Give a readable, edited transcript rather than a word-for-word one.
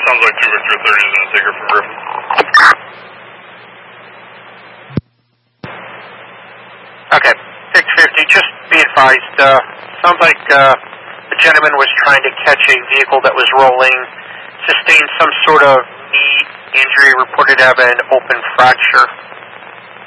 sounds like 2 Victor 30 is going to take her from Griffin. Okay, 650, just be advised, sounds like the gentleman was trying to catch a vehicle that was rolling, sustained some sort of knee injury, reported to have an open fracture.